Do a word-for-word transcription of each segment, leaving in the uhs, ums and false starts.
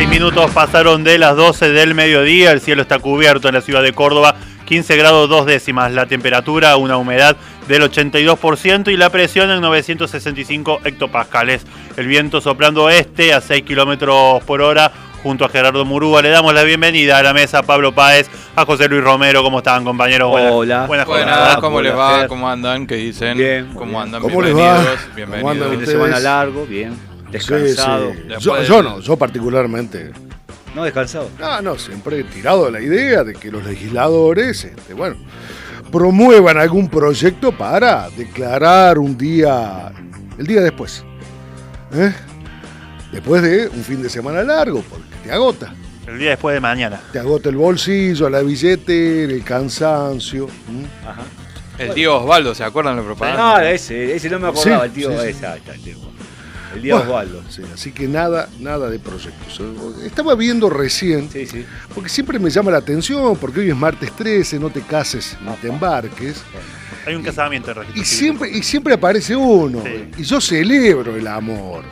Seis minutos pasaron de las doce del mediodía, el cielo está cubierto en la ciudad de Córdoba, quince grados dos décimas, la temperatura, una humedad del ochenta y dos por ciento y la presión en novecientos sesenta y cinco hectopascales. El viento soplando este a seis kilómetros por hora. Junto a Gerardo Murúa le damos la bienvenida a la mesa a Pablo Páez, a José Luis Romero. ¿Cómo están, compañeros? Hola. Buenas, buenas, Buenas, ¿cómo Hola, les va? Fer. ¿Cómo andan? ¿Qué dicen? Bien, ¿Cómo bien. andan? ¿Cómo les Bienvenidos. va? Bienvenidos. ¿Cómo andan Fin de ustedes? semana largo, bien, descansado. Sí, sí. Después Yo, del- yo no, yo particularmente. No descansado. No, no, siempre he tirado de la idea de que los legisladores, este, bueno, promuevan algún proyecto para declarar un día, el día después. ¿Eh? Después de un fin de semana largo, porque te agota. El día después de mañana. Te agota el bolsillo, la billetera, el cansancio. ¿Mm? Ajá. El tío Osvaldo, ¿se acuerdan de la propaganda? No, ese, ese no me acordaba, Sí, el tío. sí, sí. Ese, ahí está, el tío. El tío Bueno, Osvaldo. sí, así que nada, nada de proyectos. Estaba viendo recién, Sí, sí. porque siempre me llama la atención, porque hoy es martes trece, no te cases ni te embarques. Hay un casamiento en registro Y civil. siempre, y siempre aparece uno. Sí. Y yo celebro el amor.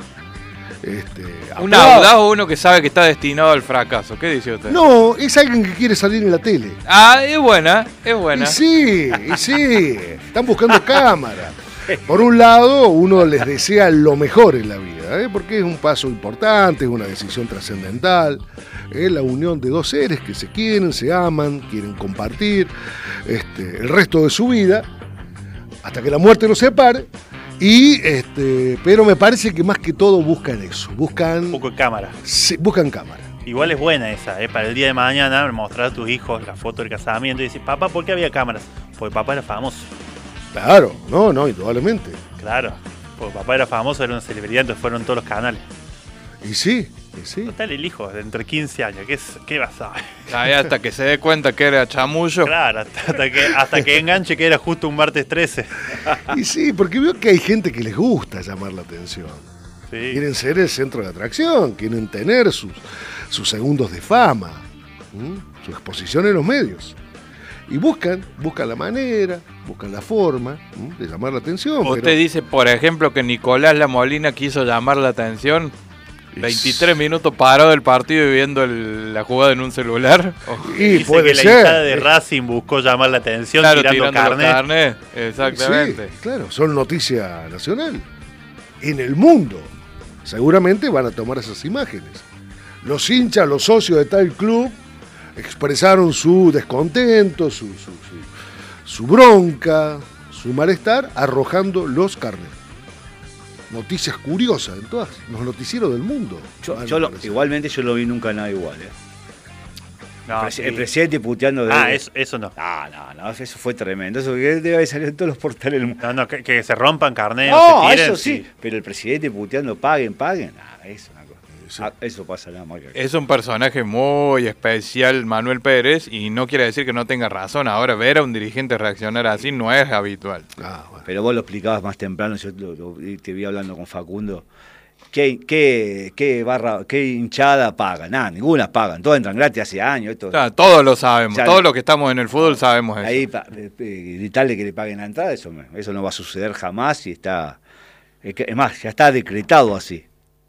Este, ¿Un aplaudo. audaz o uno que sabe que está destinado al fracaso? ¿Qué dice usted? No, es alguien que quiere salir en la tele. Ah, es buena, es buena. Y sí, y sí. Están buscando cámara. Por un lado, uno les desea lo mejor en la vida, ¿eh? Porque es un paso importante, es una decisión trascendental. Es la unión de dos seres que se quieren, se aman, quieren compartir este, el resto de su vida, hasta que la muerte los separe. Y, este, pero me parece que más que todo buscan eso, Un buscan, poco de cámara. se- buscan cámara. Igual es buena esa, ¿eh? Para el día de mañana mostrar a tus hijos la foto del casamiento y decir, papá, ¿por qué había cámaras? Porque papá era famoso. Claro, no, no, indudablemente. Claro, porque papá era famoso, era una celebridad, entonces fueron todos los canales. Y sí, y sí. Total, el hijo de entre quince años, ¿qué, es, qué vas a ver? Ahí hasta que se dé cuenta que era chamullo. Claro, hasta, hasta que, hasta que enganche que era justo un martes trece. Y sí, porque veo que hay gente que les gusta llamar la atención. Sí. Quieren ser el centro de atracción, quieren tener sus, sus segundos de fama, ¿m? Su exposición en los medios. Y buscan, buscan la manera, buscan la forma, ¿m? De llamar la atención. Usted pero- dice, por ejemplo, que Nicolás La Molina quiso llamar la atención. veintitrés minutos parado del partido y viendo el- la jugada en un celular. Oh, Y Dice puede que la ser. hinchada de Racing buscó llamar la atención claro, tirando, tirando los carnet. carnet. Exactamente. Sí, claro, son noticia nacional. En el mundo. Seguramente van a tomar esas imágenes. Los hinchas, los socios de tal club expresaron su descontento, su, su, su- su bronca, su malestar, arrojando los carnets. Noticias curiosas en todos los noticieros del mundo. Yo, Van a yo lo- aparecer. igualmente yo no vi nunca nada igual, ¿eh? No, Presi- sí. El presidente puteando de. Ah, eso, eso no. No, no, no, eso fue tremendo. Eso que debe haber salido en todos los portales del mundo. No, no, que, que se rompan carnet, No, se tiren, eso sí. Pero el presidente puteando, paguen, paguen. Ah, eso es una cosa. Sí. Ah, eso pasa nada más que. Es un personaje muy especial, Manuel Pérez, y no quiere decir que no tenga razón. Ahora, ver a un dirigente reaccionar así no es habitual. Ah, bueno. Pero vos lo explicabas más temprano, yo lo- lo- te vi hablando con Facundo. ¿Qué, qué, qué barra, qué hinchada pagan? Nada, ninguna pagan. Todos entran gratis hace años. Esto, Claro, todos lo sabemos, Ya, todos los que estamos en el fútbol sabemos eso. ahí pa- eh, eh, gritarle que le paguen la entrada, eso, me- eso no va a suceder jamás y está. Es, que- es más, ya está decretado así.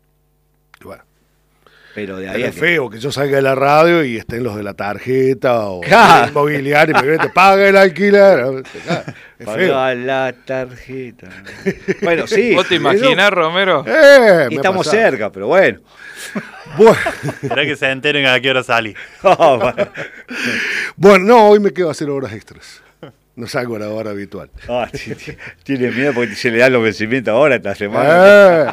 Y bueno. Pero de ahí Es a que- feo que yo salga de la radio y estén los de la tarjeta o Claro. el inmobiliario y me grite, paga el alquiler. Claro, es feo. Paga la tarjeta. Bueno, sí. ¿Vos te eso- imaginás, Romero? Eh, Y me ha estamos pasado. cerca, pero bueno. Bueno, Esperá que se enteren a qué hora salí. Oh, bueno. bueno, no, hoy me quedo a hacer horas extras. No salgo a la hora habitual. Ah, t- t- tiene miedo porque se le dan los vencimientos ahora esta semana. Eh,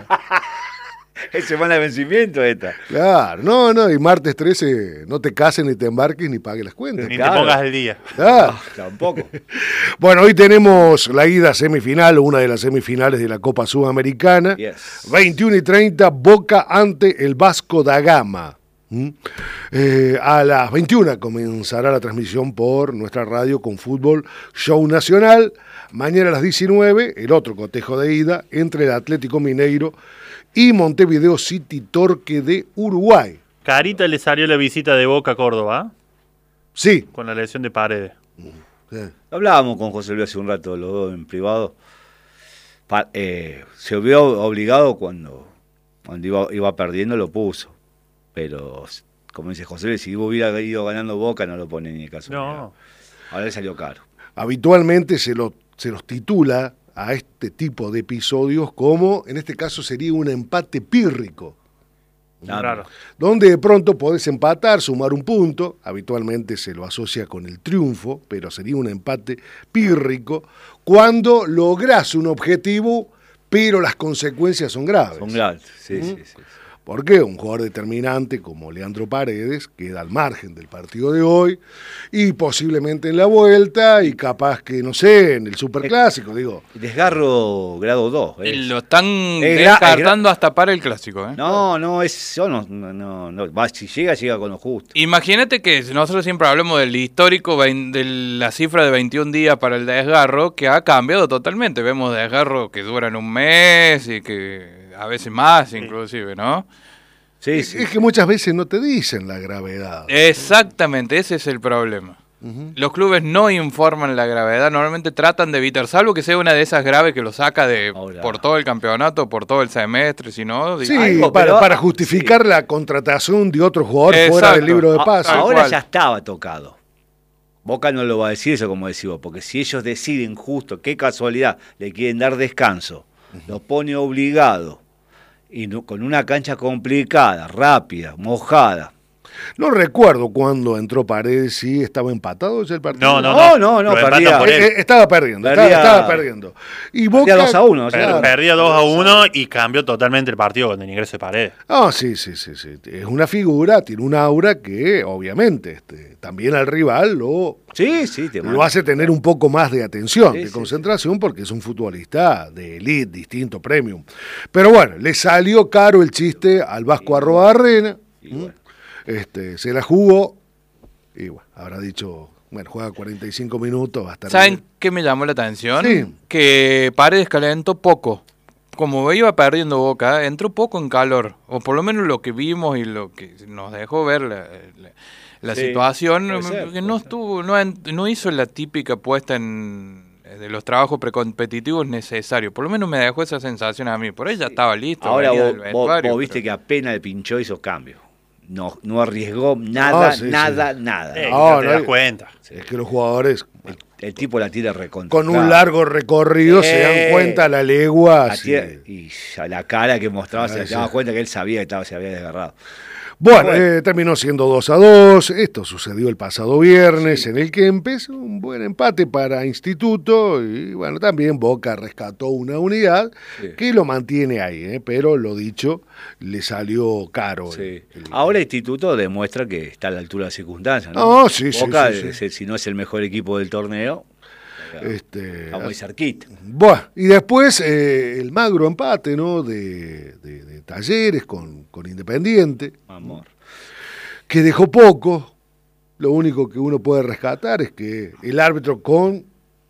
Es semana de vencimiento esta. claro, no, no, y martes trece no te cases ni te embarques ni pagues las cuentas. Ni Claro. te pongas el día. Claro. Tampoco. Bueno, hoy tenemos la ida semifinal, una de las semifinales de la Copa Sudamericana. Yes. veintiuno y treinta, Boca ante el Vasco da Gama. ¿Mm? Eh, a las veintiuna comenzará la transmisión por nuestra radio con fútbol Show Nacional. Mañana a las diecinueve, el otro cotejo de ida entre el Atlético Mineiro y Montevideo City Torque de Uruguay. Carita le salió la visita de Boca a Córdoba, ¿eh? Sí. Con la lesión de Paredes. Sí. Hablábamos con José Luis hace un rato, los dos en privado. Pa- eh, se vio obligado cuando, cuando iba, iba perdiendo, lo puso. pero como dice José, si hubiera ido ganando Boca no lo pone ni de caso. No. Ahora le salió caro. Habitualmente se, lo, se los titula a este tipo de episodios como, en este caso sería un empate pírrico. Ah, Claro. Donde de pronto podés empatar, sumar un punto, habitualmente se lo asocia con el triunfo, pero sería un empate pírrico, cuando lográs un objetivo, pero las consecuencias son graves. Son graves, sí, ¿Mm? sí, sí, sí. Porque un jugador determinante como Leandro Paredes queda al margen del partido de hoy y posiblemente en la vuelta y capaz que, no sé, en el Superclásico, digo. Desgarro grado dos. Lo están Es gra- descartando hasta para el clásico. ¿eh? No, no, es, yo no, no, no, no. Va, si llega, llega con lo justo. Imagínate que nosotros siempre hablamos del histórico, vein- de la cifra de veintiún días para el desgarro, que ha cambiado totalmente. Vemos desgarros que duran un mes y que a veces más inclusive, ¿no? Sí, sí. Es que muchas veces no te dicen la gravedad. Exactamente, ese es el problema. Ujú. Los clubes no informan la gravedad, normalmente tratan de evitar, salvo que sea una de esas graves que lo saca de Ahora. por todo el campeonato, por todo el semestre, si no... Sí, Algo, para, pero- para justificar la contratación de otro jugador fuera Exacto. del libro de A- pases. Tal Ahora cual. ya estaba tocado. Boca no lo va a decir eso como decís vos, porque si ellos deciden justo, qué casualidad, le quieren dar descanso, lo pone obligado, y no- con una cancha complicada, rápida, mojada. No recuerdo cuándo entró Paredes, si estaba empatado ya el partido. No, no, No, no, no, Lo empatan perdía. por él. Eh, eh, estaba perdiendo, Perdía- estaba, estaba perdiendo. Y Boca, Perdía dos a uno, o sea, Per- Claro. Perdía dos a uno y cambió totalmente el partido con el ingreso de Paredes. Ah, sí, sí, sí, sí. Es una figura, tiene un aura que obviamente este, también al rival lo, Sí, sí, te lo manda. hace tener un poco más de atención, Sí, de sí, concentración, porque es un futbolista de elite, distinto, premium. Pero bueno, le salió caro el chiste al Vasco Arrobarrena. Y bueno. Este, se la jugó y bueno, habrá dicho, bueno, juega cuarenta y cinco minutos, va a estar ¿Saben bien. qué me llamó la atención? Sí. Que Paredes calentó poco. Como iba perdiendo Boca, entró poco en calor. O por lo menos lo que vimos y lo que nos dejó ver la, la, la Sí, situación, puede ser, que puede no ser. estuvo, no, en- no hizo la típica puesta en de los trabajos precompetitivos necesarios. Por lo menos me dejó esa sensación a mí. Por ahí ya estaba listo. Ahora venía vos, del vos- vestuario, vos viste pero- que apenas le pinchó hizo cambio. No, no arriesgó nada, Ah, sí, nada, sí. nada. Eh, No, no te no das hay- cuenta. Es que los jugadores El, el tipo la tira recontra. con un claro. largo recorrido se dan Eh, cuenta a la legua. La sí. tira- y a la cara que mostraba Ah, se sí. daba cuenta que él sabía que estaba, se había desgarrado. Bueno, Bueno. eh, terminó siendo dos a dos. Esto sucedió el pasado viernes en el Kempes. Un buen empate para Instituto. Y bueno, también Boca rescató una unidad Sí. que lo mantiene ahí. eh, pero lo dicho, le salió caro. Sí. el- el- Ahora el Instituto demuestra que está a la altura de las circunstancias. ¿no? Ah, sí, sí, Boca, sí, sí. es el- si no es el mejor equipo del torneo, este, está muy cerquita. Bueno, y después eh, el magro empate, ¿no? De, de- de Talleres con, con Independiente, Amor. que dejó poco. Lo único que uno puede rescatar es que el árbitro con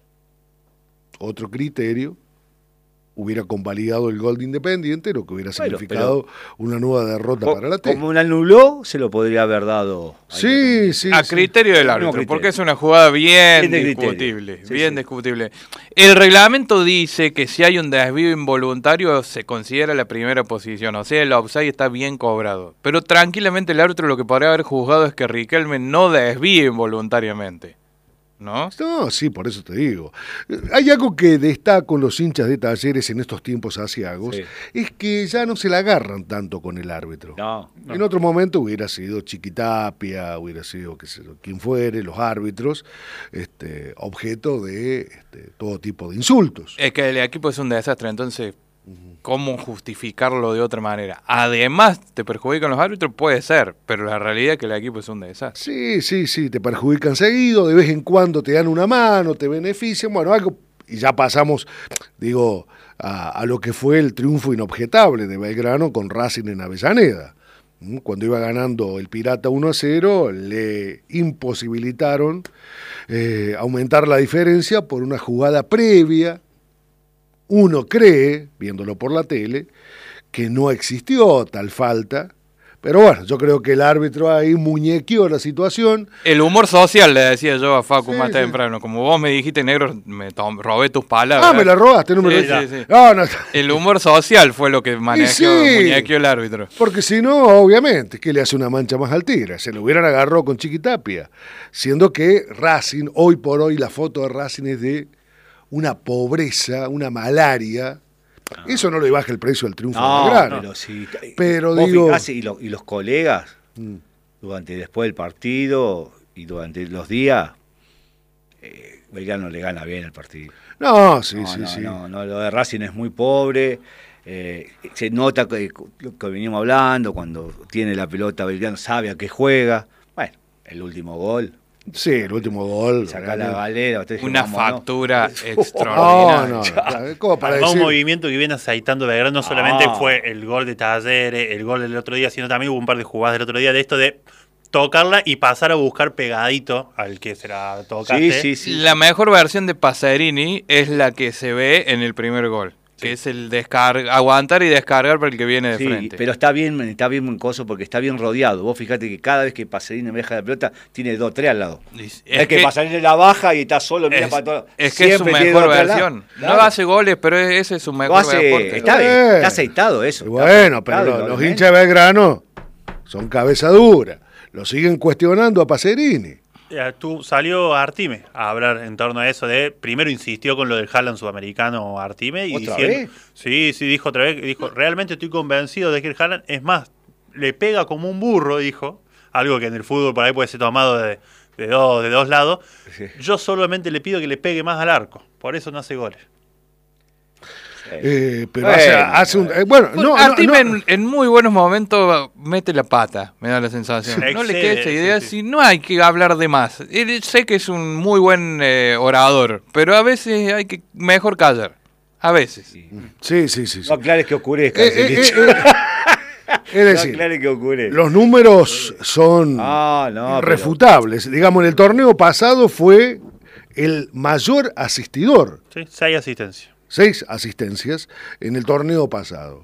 otro criterio hubiera convalidado el gol de Independiente, lo que hubiera Bueno, significado una nueva derrota Co- para la T. Como un anuló, se lo podría haber dado. a Sí, sí. A sí. criterio del No, árbitro, criterio. porque es una jugada bien, Bien de criterio. discutible, Sí, bien sí. discutible. El reglamento dice que si hay un desvío involuntario se considera la primera posición, o sea, el offside está bien cobrado. Pero tranquilamente el árbitro lo que podría haber juzgado es que Riquelme no desvíe involuntariamente, ¿no? No, sí, por eso te digo. Eh, Hay algo que destaco con los hinchas de Talleres en estos tiempos asiagos, Sí. es que ya no se la agarran tanto con el árbitro. No, En otro momento hubiera sido Chiquitapia, hubiera sido qué sé yo, quien fuere, los árbitros, este, objeto de este, todo tipo de insultos. Es que el equipo es un desastre, entonces, ¿cómo justificarlo de otra manera? Además, ¿te perjudican los árbitros? Puede ser, pero la realidad es que el equipo es un desastre. Sí, sí, sí, te perjudican seguido, de vez en cuando te dan una mano, te benefician, bueno, algo, y ya pasamos, digo, a, a lo que fue el triunfo inobjetable de Belgrano con Racing en Avellaneda. ¿Mm? Cuando iba ganando el Pirata uno a cero, le imposibilitaron eh, aumentar la diferencia por una jugada previa. Uno cree, viéndolo por la tele, que no existió tal falta, Pero bueno, yo creo que el árbitro ahí muñequeó la situación. El humor social, le decía yo a Facu Sí, más sí. temprano. Como vos me dijiste, negro, me tom- robé tus palabras. Ah, me la robaste, no me Sí, lo sí, sí. No, no. El humor social fue lo que manejó, sí. muñequeó el árbitro. Porque si no, obviamente, ¿qué le hace una mancha más al Tigre? Se lo hubieran agarrado con Chiquitapia. Siendo que Racing, hoy por hoy, la foto de Racing es de una pobreza, una malaria. Eso no le baja el precio del triunfo No, de Belgrano. pero sí. Pero Vos digo- fijás, y, lo- y los colegas, Mm. durante después del partido y durante los días, eh, Belgrano le gana bien el partido. No, sí, no, sí, no, sí. no, no, lo de Racing es muy pobre. eh, se nota que lo que venimos hablando, cuando tiene la pelota Belgrano sabe a qué juega. Bueno, el último gol, Sí, el último gol. sacar la galera. ustedes Una dijeron, vámonos. factura No, extraordinaria. no, no. Como para Además, decir, un movimiento que viene aceitando Belgrano no solamente Ah. fue el gol de Talleres, el gol del otro día, sino también hubo un par de jugadas del otro día de esto de tocarla y pasar a buscar pegadito al que se la tocaste. Sí, sí, sí. La mejor versión de Pacerini es la que se ve en el primer gol, que es el descarga, aguantar y descargar para el que viene de Sí, frente. pero está bien, está bien un coso porque está bien rodeado. Vos fíjate que cada vez que Pacerini me deja la pelota, tiene dos, tres al lado. Es, Es, que, Pacerini la baja y está solo, mira es- para todo. es que es su Siempre tiene mejor dos, tres al lado. versión. Claro. No hace goles, pero ese es su Lo mejor hace- deporte. está, bien, Bueno. está aceitado eso. y bueno, Está pero aceitado, los, los indudablemente. hinchas de Belgrano son cabeza dura. Lo siguen cuestionando a Pacerini. Ya, tú salió Artime a hablar en torno a eso de, primero insistió con lo del Haaland sudamericano Artime y ¿Otra diciendo, vez? sí, sí, dijo otra vez, dijo, realmente estoy convencido de que el Haaland, es más, le pega como un burro, dijo, algo que en el fútbol por ahí puede ser tomado de, de, dos, de dos lados, Sí. yo solamente le pido que le pegue más al arco, por eso no hace goles. Eh, pero Bueno, hace, hace un. eh, bueno, no, no, Artime no. en, en muy buenos momentos mete la pata, me da la sensación. Sí. No le Excede, queda esa idea, sí, sí. si no hay que hablar de más. Él- sé que es un muy buen eh, orador, pero a veces hay que mejor callar. A veces. Sí. Sí, sí, sí. sí. No aclares que oscurezca. Eh, ese eh, dicho. eh, eh. Es No decir, aclares que oscurezca. los números son Ah, no, pero- irrefutables. Digamos, en el torneo pasado fue el mayor asistidor. ¿Sí? Seis asistencias. Seis asistencias en el torneo pasado.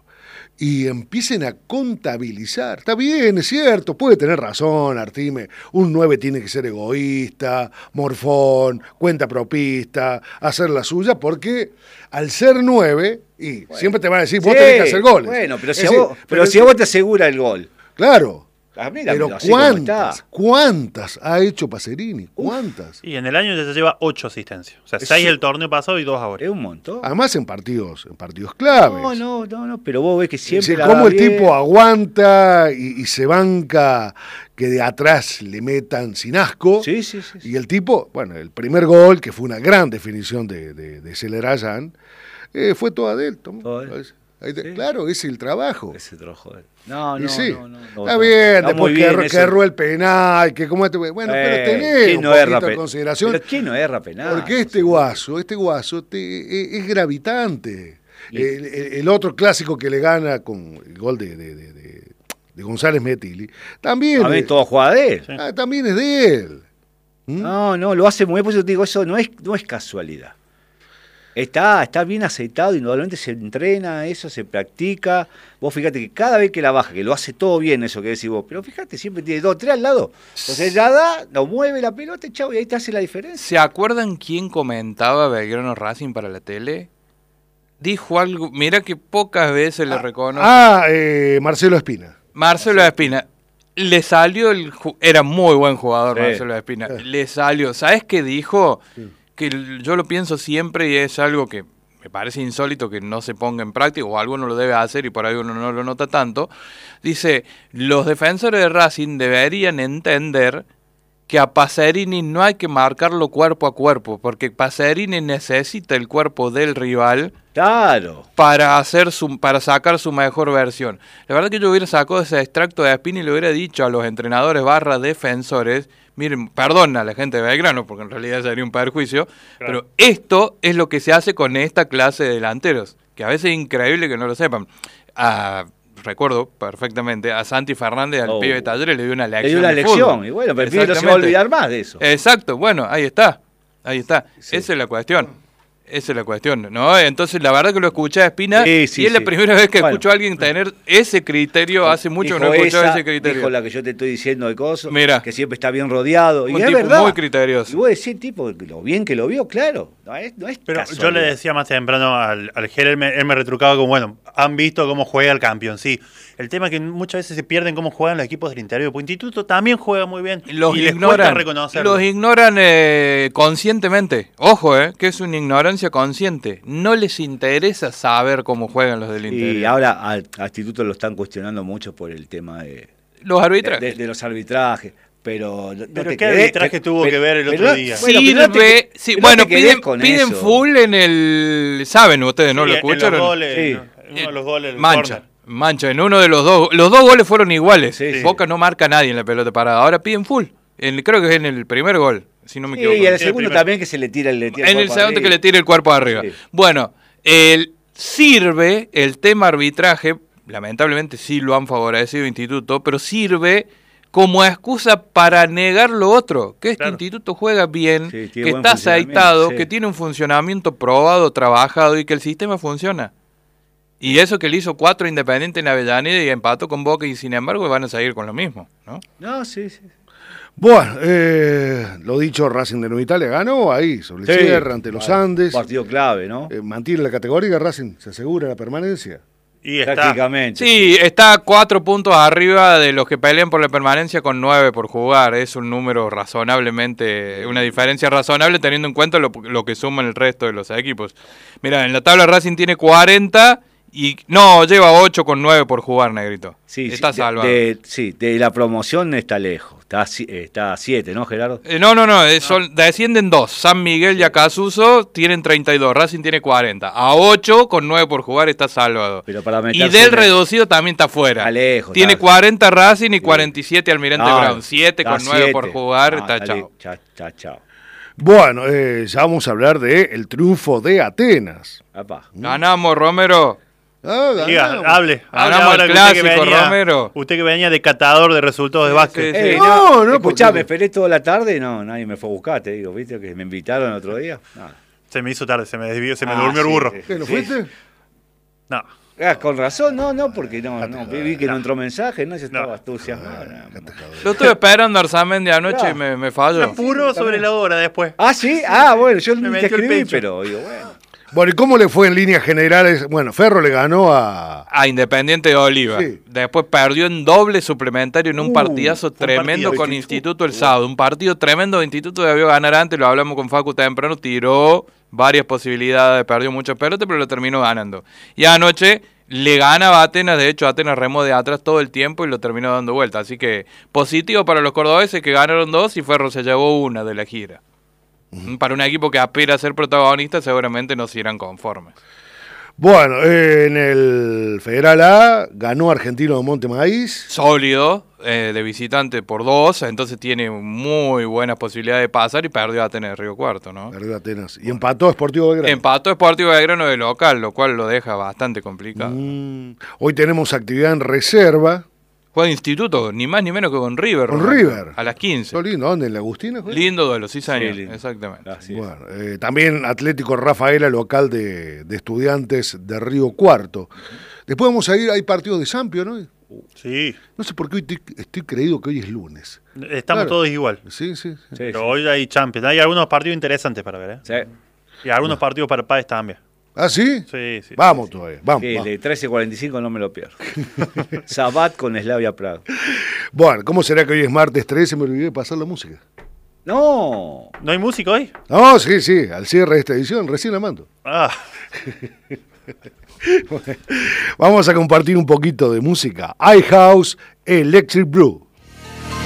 Y empiecen a contabilizar. Está bien, es cierto, puede tener razón Artime. Un nueve tiene que ser egoísta, morfón, cuenta propista, hacer la suya, porque al ser nueve, y siempre te van a decir, vos Sí, tenés que hacer goles. Bueno, pero Es si, a decir, vos, pero si a vos te asegura el gol. Claro. Ah, mira, Pero mira, así como ¿cuántas? está. ¿Cuántas ha hecho Pacerini? ¿Cuántas? Y en el año ya se lleva ocho asistencias. O sea, Eso- seis el torneo pasado y dos ahora. Es un montón. Además en partidos, en partidos claves. No, no, no, no, pero vos ves que Es siempre. decir, la cómo da el bien. tipo aguanta y, y se banca que de atrás le metan sin asco. Sí, sí, sí. sí. Y el tipo, bueno, el primer gol, que fue una gran definición de, de, de Celerayán, eh, fue toda de él. Tom. Todo de él. Ahí te- Sí. Claro, es el trabajo. Ese trozo de- No, Y no, sí, no, no, no, está no. bien, Está después muy que, bien erró- que eso. erró el penal, que como este, bueno, Eh, pero tenés ¿quién un no poquito erra de pe- consideración. Pero ¿quién no erra penal? Porque este guaso, este guaso te- e- es gravitante. Y- El, el- el otro clásico que le gana con el gol de, de, de- de- de González Metilli, también, A mí es- todo juega de él. ah, también es de él. ¿Mm? No, no, lo hace muy bien. Por eso te digo, eso no es, no es casualidad. Está, está bien aceitado, indudablemente se entrena, eso se practica. Vos fíjate que cada vez que la baja, que lo hace todo bien eso que decís vos, pero fíjate, siempre tiene dos, tres al lado. Entonces ya da, lo mueve la pelota, chavo, y ahí te hace la diferencia. ¿Se acuerdan quién comentaba Belgrano Racing para la tele? Dijo algo, mira que pocas veces le reconoce. Ah, eh, Marcelo Espina. Marcelo Espina. Le salió el... ju- Era muy buen jugador Sí. Marcelo Espina. Le salió... ¿Sabes qué dijo? Que el- yo lo pienso siempre y es algo que me parece insólito que no se ponga en práctica, o alguno lo debe hacer y por ahí uno no lo nota tanto. Dice, los defensores de Racing deberían entender que a Pacerini no hay que marcarlo cuerpo a cuerpo, porque Pacerini necesita el cuerpo del rival Claro. para hacer su, para sacar su mejor versión. La verdad que yo hubiera sacado ese extracto de Espina y le hubiera dicho a los entrenadores barra defensores, miren, perdón a la gente de Belgrano, porque en realidad sería un perjuicio, Claro. pero esto es lo que se hace con esta clase de delanteros, que a veces es increíble que no lo sepan. Ah, recuerdo perfectamente, a Santi Fernández, al Oh. pibe de Talleres, le dio una Le lección dio una de lección, fútbol. y bueno, pero el pibe no se va a Exactamente. olvidar más de eso. Exacto, bueno, ahí está, ahí está, Sí. esa es la cuestión. Esa es la cuestión, ¿no? Entonces, la verdad que lo escuché a Espina Sí, sí, y es sí. la primera vez que Bueno. escucho a alguien tener ese criterio. Hace mucho que no Dijo escuchaba esa, ese criterio. Dijo la que yo te estoy diciendo de cosas, Mira. que siempre está bien rodeado. Y Un es tipo verdad. muy criterioso. Y vos decís, tipo, lo bien que lo vio, claro. No es, no es Pero casualidad. yo le decía más temprano al, al Ger, él me, él me retrucaba como, bueno, han visto cómo juega el campeón, sí. El tema es que muchas veces se pierden cómo juegan los equipos del interior. Pues Instituto también juega muy bien. Los y les cuesta ignoran, reconocerlo. los ignoran eh, conscientemente. Ojo, eh, que es una ignorancia consciente. No les interesa saber cómo juegan los del interior. Y ahora al, al Instituto lo están cuestionando mucho por el tema de, Los de, árbitros. de- de los arbitrajes. Pero, no Pero te ¿qué quedés- arbitraje tuvo que ver el pero otro no- día? bueno, pero no te- Sirve, sí, pero no bueno, te quedés piden, con piden eso. full en el... ¿Saben ustedes, no Sí, lo en escucharon? los goles, Sí. ¿no? En uno de los goles del Mancha, córner. mancha, en uno de los dos, los dos goles fueron iguales. Sí, sí. Boca no marca a nadie en la pelota parada. Ahora piden full. En- creo que es en el primer gol, si no me Sí, equivoco. y el Sí, segundo primero. también que se le tira el le tira el En el cuerpo segundo que arriba. le tire el cuerpo arriba. Sí. Bueno, el, sirve el tema arbitraje, lamentablemente sí lo han favorecido Instituto, pero sirve como excusa para negar lo otro, que este Claro. Instituto juega bien, Sí, tiene que buen está funcionamiento, aceitado, sí. que tiene un funcionamiento probado, trabajado y que el sistema funciona. Y eso que le hizo cuatro Independiente en Avellaneda y empató con Boca y sin embargo van a seguir con lo mismo, ¿no? No, sí, sí. Bueno, eh, lo dicho, Racing de Nueva Italia ganó ahí, sobre el Sí, cierre, ante los claro, Andes. Partido clave, ¿no? Eh, mantiene la categoría, Racing se asegura la permanencia. Y está. Prácticamente. Sí, está cuatro puntos arriba de los que pelean por la permanencia con nueve por jugar. Es un número razonablemente, una diferencia razonable teniendo en cuenta lo, lo que suman el resto de los equipos. Mira, en la tabla Racing tiene cuarenta y no, lleva ocho con nueve por jugar, Negrito. Sí, está sí, salvado. De, de- sí, de la promoción está lejos. Está a, si- está a siete, ¿no, Gerardo? Eh, no, no, no, eh, son- descienden dos. San Miguel y Acasuso tienen treinta y dos, Racing tiene cuarenta. A ocho con nueve por jugar está salvado. Pero para Y meterse del en el- reducido también está fuera. Está lejos, Tiene está- cuarenta Racing y cuarenta y siete Almirante No, Brown. siete está con nueve por siete. jugar, No, está está chao. li- Chao, chao, chao. Bueno, eh, ya vamos a hablar del el triunfo de Atenas. Apá. Ganamos, Romero. Ah, Diga, ganamos. hable. hable Hablamos ahora del que usted que clásico, venía- Romero. Usted que venía de catador de resultados de Sí, básquet. sí, Eh, sí. no, no, escuchá, porque- me esperé toda la tarde y no, nadie me fue a buscar, te digo, ¿viste? Que me invitaron el otro día. No. Se me hizo tarde, se me desvió, se me Ah, durmió el sí, burro. sí. ¿Qué, no Sí. fuiste? No. Ah, con razón, no, no, porque no, no, vi que no entró mensaje, no, yo estaba astucia. No, no. Lo estuve esperando Arzamendi anoche Claro. y me, me Me falló. apuró sobre la hora después. Ah, sí, ah, bueno, yo Me ni te metió el escribí, pecho. pero digo, bueno. Bueno, ¿y cómo le fue en líneas generales? Bueno, Ferro le ganó a... A Independiente de Oliva. Sí. Después perdió en doble suplementario en un Uh, partidazo fue un tremendo partido con de Instituto el sábado. Un partido tremendo. Instituto debió ganar antes, lo hablamos con Facu temprano. Tiró varias posibilidades, perdió muchas pelotas, pero lo terminó ganando. Y anoche le ganaba a Atenas. De hecho, Atenas remó de atrás todo el tiempo y lo terminó dando vuelta. Así que positivo para los cordobeses que ganaron dos y Ferro se llevó una de la gira. Para un equipo que aspira a ser protagonista, seguramente no se irán conformes. Bueno, eh, en el Federal A ganó Argentino de Monte Maíz. Sólido, eh, de visitante por dos, entonces tiene muy buenas posibilidades de pasar y perdió a Atenas de Río Cuarto, ¿no? Perdió Atenas. Y empató Sportivo Belgrano. Empató Sportivo Belgrano de local, lo cual lo deja bastante complicado. Mm, hoy tenemos actividad en reserva. Juega Instituto, ni más ni menos que con River. Con Romero, River. A las quince. Todo lindo. ¿Dónde? ¿En la Agustina? juega? Lindo duelo, sí, señor. Sí, lindo. Exactamente. Así es. Bueno, eh, también Atlético Rafaela, local de, de Estudiantes de Río Cuarto. Después vamos a ir, hay partidos de Sampio, ¿no? Sí. No sé por qué hoy estoy, estoy creído que hoy es lunes. Estamos Claro. todos igual. Sí, sí. sí. Sí, Pero sí. hoy hay Champions. Hay algunos partidos interesantes para ver, ¿eh? Sí. Y algunos partidos para Páez también. ¿Ah, sí? Sí, sí. Vamos todavía, vamos. Sí, vamos. de trece cuarenta y cinco no me lo pierdo. Sabat con Slavia Praga. Bueno, ¿cómo será que hoy es martes trece? Me olvidé de pasar la música. No. ¿No hay música hoy? No, sí, sí, al cierre de esta edición, recién la mando. Ah, Vamos a compartir un poquito de música. iHouse Electric Blue.